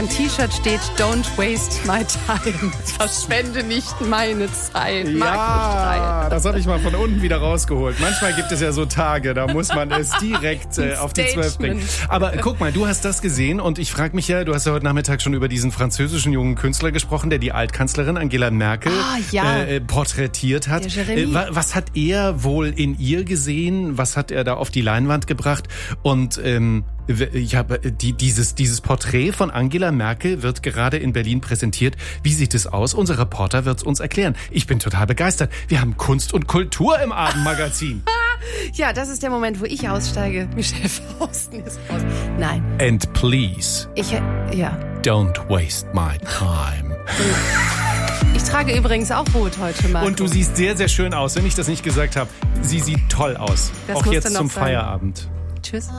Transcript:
Ein T-Shirt steht Don't waste my time. Verschwende nicht meine Zeit. Ja, das habe ich mal von unten wieder rausgeholt. Manchmal gibt es ja so Tage, da muss man es direkt auf die 12 bringen. Aber guck mal, du hast das gesehen und ich frage mich ja, du hast ja heute Nachmittag schon über diesen französischen jungen Künstler gesprochen, der die Altkanzlerin Angela Merkel porträtiert hat. Was hat er wohl in ihr gesehen? Was hat er da auf die Leinwand gebracht? Und dieses Porträt von Angela Merkel wird gerade in Berlin präsentiert. Wie sieht es aus? Unser Reporter wird es uns erklären. Ich bin total begeistert. Wir haben Kunst und Kultur im Abendmagazin. Ja, das ist der Moment, wo ich aussteige. Michelle Fausten ist raus. Nein. And please, don't waste my time. Ich trage übrigens auch Rot heute, Marco. Und du siehst sehr, sehr schön aus, wenn ich das nicht gesagt habe. Sie sieht toll aus. Das auch jetzt zum Feierabend. Feierabend. Tschüss.